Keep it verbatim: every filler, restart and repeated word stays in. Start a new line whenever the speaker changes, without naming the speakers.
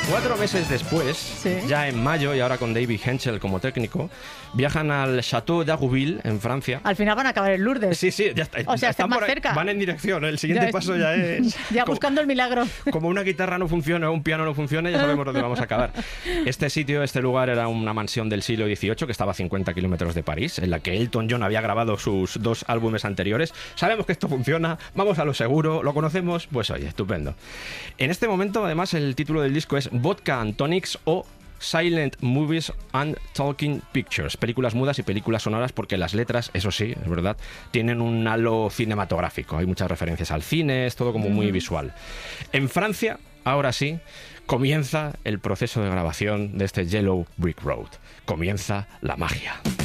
Cuatro meses después,
Sí.
ya en mayo, y ahora con David Henschel como técnico, viajan al Château d'Agouville, en Francia.
Al final van a acabar en Lourdes.
Sí, sí, ya está.
O sea, están más
por ahí,
cerca.
Van en dirección, el siguiente
Ya es-
paso ya es...
Ya
como-
buscando el milagro.
Como una guitarra no funciona o un piano no funciona, ya sabemos dónde vamos a acabar. Este sitio, este lugar era una mansión del siglo dieciocho que estaba a cincuenta kilómetros de París, en la que Elton John había grabado sus dos álbumes anteriores. Sabemos que esto funciona, vamos a lo seguro, lo conocemos, pues oye, estupendo. En este momento, además, el título del disco es Vodka and Tonics o Silent Movies and Talking Pictures, películas mudas y películas sonoras, porque las letras, eso sí, es verdad, tienen un halo cinematográfico. Hay muchas referencias al cine, es todo como muy visual. En Francia, ahora sí, comienza el proceso de grabación de este Yellow Brick Road. Comienza la magia.